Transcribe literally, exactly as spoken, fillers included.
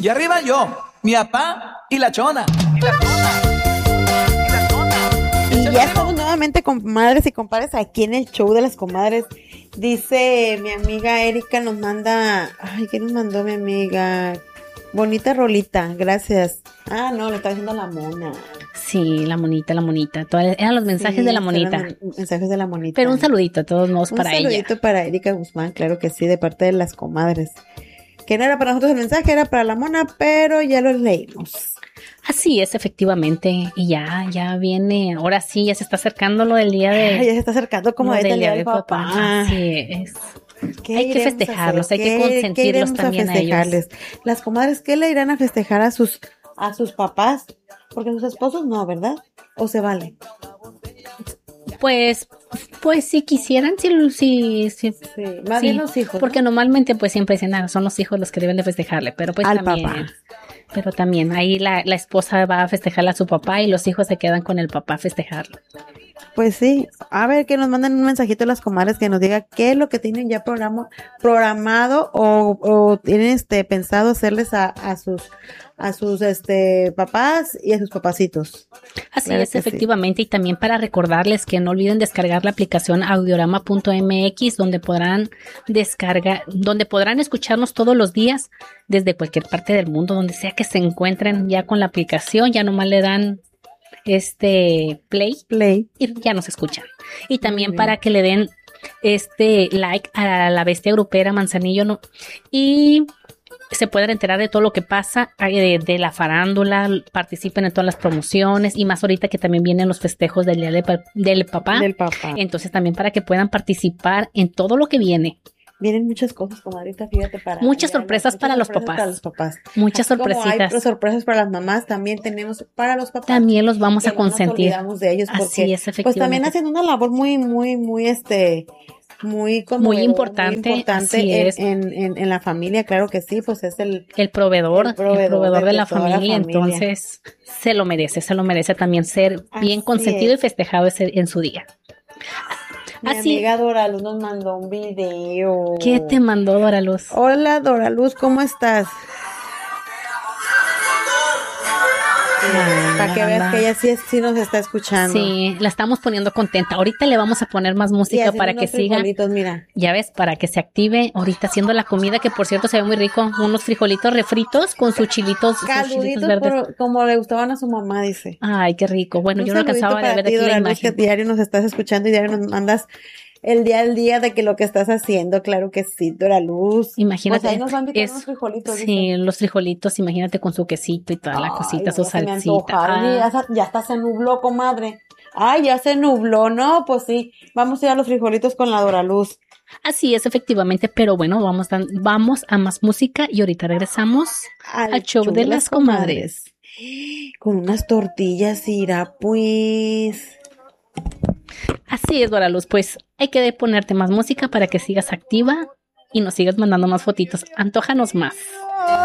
Y arriba yo, mi papá y la chona. Y la chona. Y la chona. Y ya estamos nuevamente con comadres y compadres aquí en el show de las comadres. Dice mi amiga Erika, nos manda, ay, ¿qué nos mandó mi amiga? Bonita rolita, gracias. Ah, no, le está diciendo la mona. Sí, la monita, la monita. Todas, eran los mensajes Sí, de la monita. eran mensajes de la monita. Pero un saludito a todos modos Un para ella. saludito para Erika Guzmán, claro que sí, de parte de las comadres. Que no era para nosotros el mensaje, era para la mona, pero ya lo leímos. Así es, efectivamente. Y ya, ya viene, ahora sí, ya se está acercando lo del día de... Ay, ya se está acercando como lo este del día del papá. papá. Así es. ¿Qué Hay que iremos a festejarlos, hacer? hay que ¿Qué- qué consentirlos iremos también a festejarles? ellos. Las comadres, ¿qué le irán a festejar a sus, a sus papás? Porque sus esposos no, ¿verdad? ¿O se vale? Pues, pues si quisieran, si, si, si Sí, más sí, bien los hijos, porque ¿no? normalmente pues siempre dicen, ah, son los hijos los que deben de festejarle, pero pues Al también, papá. pero también ahí la, la esposa va a festejarle a su papá y los hijos se quedan con el papá a festejarlo. Pues sí, a ver que nos manden un mensajito a las comadres que nos diga qué es lo que tienen ya programa, programado o, o tienen este pensado hacerles a, a sus a sus este papás y a sus papacitos. Así Claro es, que sí. efectivamente, y también para recordarles que no olviden descargar la aplicación audiorama punto m x donde podrán descargar, donde podrán escucharnos todos los días desde cualquier parte del mundo, donde sea que se encuentren ya con la aplicación, ya nomás le dan este play Play. y ya nos escuchan. Y también bien. para que le den este like a la bestia grupera Manzanillo, ¿no? Y se puedan enterar de todo lo que pasa eh, de, de la farándula, participen en todas las promociones y más ahorita que también vienen los festejos del día de pa- del papá. Del papá. Entonces también para que puedan participar en todo lo que viene. Vienen muchas cosas, comadrita, fíjate, para... Muchas ya, sorpresas muchas para los sorpresas papás. Para los papás. Muchas Así como hay sorpresitas. sorpresas para las mamás, también tenemos para los papás. También los vamos que a no nos consentir. olvidamos de ellos porque, Así es, pues efectivamente. también hacen una labor muy, muy, muy, este, muy como Muy importante, muy importante así en, es. en, en, en la familia, claro que sí, pues es el, El proveedor, El el proveedor proveedor, de de, la toda la familia, familia. entonces se lo merece, se lo merece también ser bien Así consentido es. y festejado ese, en su día. mi Así, amiga Dora Luz nos mandó un video. ¿qué te mandó Dora Luz? Hola Dora Luz, ¿cómo estás? Ah, Para que la veas verdad. que ella sí, sí nos está escuchando. Sí, la estamos poniendo contenta. Ahorita le vamos a poner más Y música haciendo para que unos siga, frijolitos, mira. ya ves, para que se active ahorita haciendo la comida, que por cierto se ve muy rico, unos frijolitos refritos con sus chilitos, sus chilitos Caluditos verdes. por- como le gustaban a su mamá, dice. Ay, qué rico. Bueno, Un yo no saludito alcanzaba a para ver ti, aquí la Dora Luz, que imagen. diario nos estás escuchando y diario nos mandas el día al día de que lo que estás haciendo, claro que sí, Dora Luz. Imagínate, Pues ahí nos van a invitar es- unos frijolitos. Sí, dice. los frijolitos, imagínate con su quesito y toda la Ay, cosita, no, su ya se me salsita. antojaron, y Ah, ya, se- ya hasta se nubló, comadre. Ay, ya se nubló, no, pues sí, vamos a ir a los frijolitos con la Dora Luz. así es, efectivamente, pero bueno, vamos, dan- vamos a más música y ahorita regresamos al show de las comadres. Con unas tortillas, irá pues. Así es, Dora Luz, pues hay que ponerte más música para que sigas activa y nos sigas mandando más fotitos. Antójanos más.